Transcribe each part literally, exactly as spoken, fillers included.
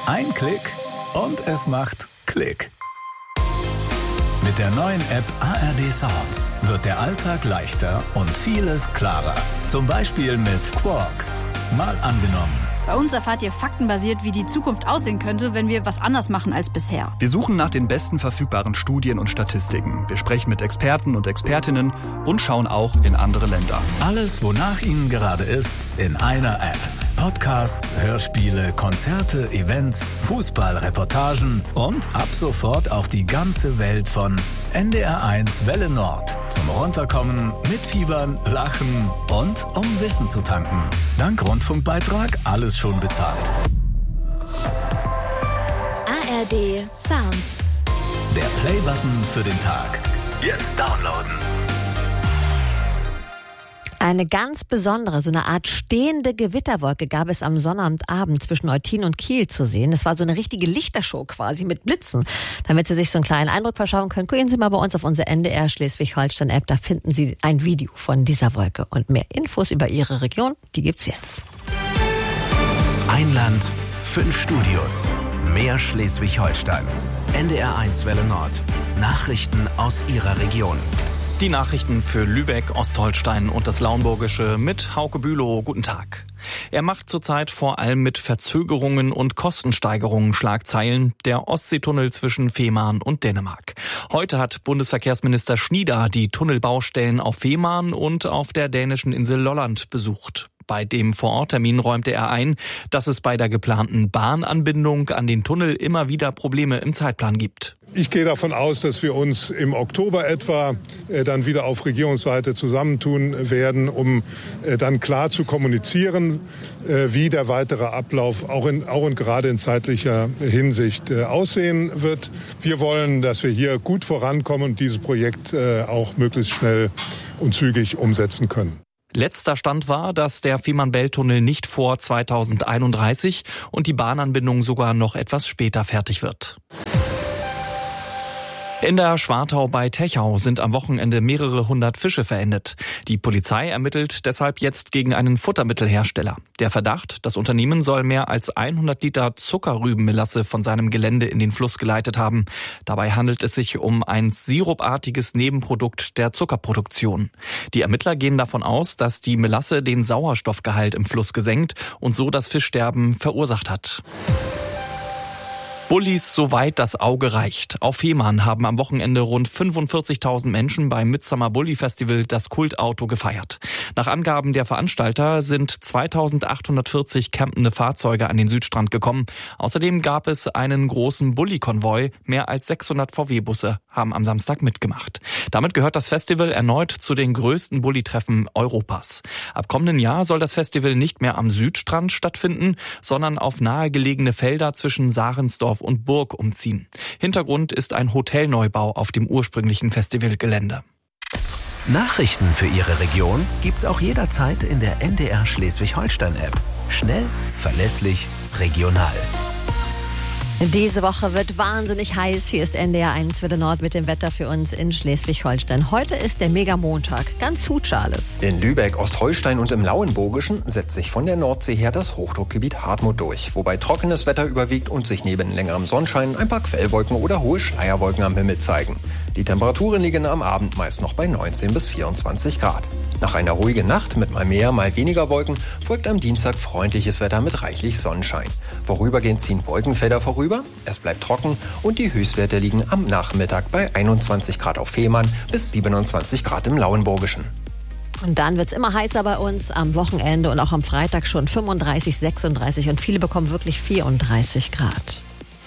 Ein Klick und es macht Klick. Mit der neuen App A R D Sounds wird der Alltag leichter und vieles klarer. Zum Beispiel mit Quarks. Mal angenommen. Bei uns erfahrt ihr faktenbasiert, wie die Zukunft aussehen könnte, wenn wir was anders machen als bisher. Wir suchen nach den besten verfügbaren Studien und Statistiken. Wir sprechen mit Experten und Expertinnen und schauen auch in andere Länder. Alles, wonach Ihnen gerade ist, in einer App. Podcasts, Hörspiele, Konzerte, Events, Fußballreportagen und ab sofort auch die ganze Welt von N D R eins Welle Nord. Zum Runterkommen, mitfiebern, lachen und um Wissen zu tanken. Dank Rundfunkbeitrag alles schon bezahlt. A R D Sounds. Der Playbutton für den Tag. Jetzt downloaden. Eine ganz besondere, so eine Art stehende Gewitterwolke gab es am Sonnabendabend zwischen Eutin und Kiel zu sehen. Es war so eine richtige Lichtershow quasi mit Blitzen. Damit Sie sich so einen kleinen Eindruck verschaffen können, gucken Sie mal bei uns auf unsere N D R Schleswig-Holstein-App. Da finden Sie ein Video von dieser Wolke. Und mehr Infos über Ihre Region, die gibt's jetzt. Ein Land, fünf Studios, mehr Schleswig-Holstein. N D R eins Welle Nord. Nachrichten aus Ihrer Region. Die Nachrichten für Lübeck, Ostholstein und das Lauenburgische mit Hauke Bülow. Guten Tag. Er macht zurzeit vor allem mit Verzögerungen und Kostensteigerungen Schlagzeilen. Der Ostseetunnel zwischen Fehmarn und Dänemark. Heute hat Bundesverkehrsminister Schnieder die Tunnelbaustellen auf Fehmarn und auf der dänischen Insel Lolland besucht. Bei dem Vororttermin räumte er ein, dass es bei der geplanten Bahnanbindung an den Tunnel immer wieder Probleme im Zeitplan gibt. Ich gehe davon aus, dass wir uns im Oktober etwa äh, dann wieder auf Regierungsseite zusammentun werden, um äh, dann klar zu kommunizieren, äh, wie der weitere Ablauf auch, in, auch und gerade in zeitlicher Hinsicht äh, aussehen wird. Wir wollen, dass wir hier gut vorankommen und dieses Projekt äh, auch möglichst schnell und zügig umsetzen können. Letzter Stand war, dass der Fehmarn-Belt-Tunnel nicht vor zweitausendeinunddreißig und die Bahnanbindung sogar noch etwas später fertig wird. In der Schwartau bei Techau sind am Wochenende mehrere hundert Fische verendet. Die Polizei ermittelt deshalb jetzt gegen einen Futtermittelhersteller. Der Verdacht, das Unternehmen soll mehr als hundert Liter Zuckerrübenmelasse von seinem Gelände in den Fluss geleitet haben. Dabei handelt es sich um ein sirupartiges Nebenprodukt der Zuckerproduktion. Die Ermittler gehen davon aus, dass die Melasse den Sauerstoffgehalt im Fluss gesenkt und so das Fischsterben verursacht hat. Bullis, soweit das Auge reicht. Auf Fehmarn haben am Wochenende rund fünfundvierzigtausend Menschen beim Midsummer Bulli Festival das Kultauto gefeiert. Nach Angaben der Veranstalter sind zweitausendachthundertvierzig campende Fahrzeuge an den Südstrand gekommen. Außerdem gab es einen großen Bulli-Konvoi. Mehr als sechshundert V W-Busse haben am Samstag mitgemacht. Damit gehört das Festival erneut zu den größten Bulli-Treffen Europas. Ab kommenden Jahr soll das Festival nicht mehr am Südstrand stattfinden, sondern auf nahegelegene Felder zwischen Sarensdorf und Burg umziehen. Hintergrund ist ein Hotelneubau auf dem ursprünglichen Festivalgelände. Nachrichten für Ihre Region gibt's auch jederzeit in der N D R Schleswig-Holstein-App. Schnell, verlässlich, regional. Diese Woche wird wahnsinnig heiß. Hier ist N D R eins Welle Nord mit dem Wetter für uns in Schleswig-Holstein. Heute ist der Mega-Montag. Ganz Hutschales. In Lübeck, Ostholstein und im Lauenburgischen setzt sich von der Nordsee her das Hochdruckgebiet Hartmut durch, wobei trockenes Wetter überwiegt und sich neben längerem Sonnenschein ein paar Quellwolken oder hohe Schleierwolken am Himmel zeigen. Die Temperaturen liegen am Abend meist noch bei neunzehn bis vierundzwanzig Grad. Nach einer ruhigen Nacht mit mal mehr, mal weniger Wolken folgt am Dienstag freundliches Wetter mit reichlich Sonnenschein. Vorübergehend ziehen Wolkenfelder vorüber, es bleibt trocken und die Höchstwerte liegen am Nachmittag bei einundzwanzig Grad auf Fehmarn bis siebenundzwanzig Grad im Lauenburgischen. Und dann wird's immer heißer bei uns am Wochenende und auch am Freitag schon fünfunddreißig, sechsunddreißig und viele bekommen wirklich vierunddreißig Grad.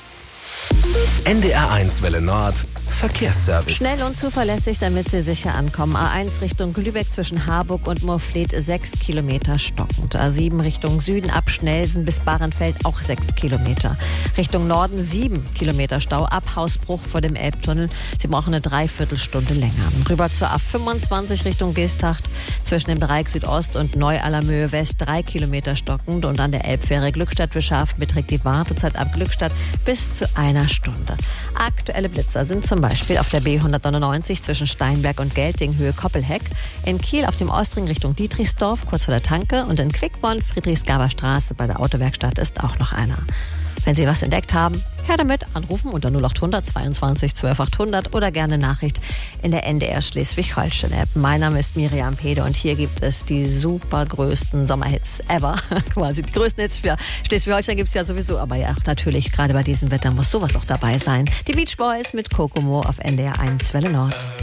N D R eins Welle Nord. Verkehrsservice. Schnell und zuverlässig, damit Sie sicher ankommen. A eins Richtung Lübeck zwischen Harburg und Moorfleet sechs Kilometer stockend. A sieben Richtung Süden ab Schnelsen bis Bahrenfeld auch sechs Kilometer. Richtung Norden sieben Kilometer Stau ab Hausbruch vor dem Elbtunnel. Sie brauchen eine Dreiviertelstunde länger. Rüber zur A fünfundzwanzig Richtung Geesthacht zwischen dem Dreieck Südost und Neu-Allermöhe West drei Kilometer stockend. Und an der Elbfähre Glückstadt-Wischhafen beträgt die Wartezeit ab Glückstadt bis zu einer Stunde. Aktuelle Blitzer sind zum Beispiel auf der B hundertneunundneunzig zwischen Steinberg und Gelting Höhe Koppelheck, in Kiel auf dem Ostring Richtung Dietrichsdorf kurz vor der Tanke und in Quickborn Friedrichsgaber Straße bei der Autowerkstatt ist auch noch einer. Wenn Sie was entdeckt haben, her damit, anrufen unter null achthundert zweiundzwanzig zwölf achthundert oder gerne Nachricht in der N D R Schleswig-Holstein-App. Mein Name ist Miriam Pede und hier gibt es die super größten Sommerhits ever. Quasi die größten Hits für Schleswig-Holstein gibt es ja sowieso, aber ja, natürlich, gerade bei diesem Wetter muss sowas auch dabei sein. Die Beach Boys mit Kokomo auf N D R eins Welle Nord.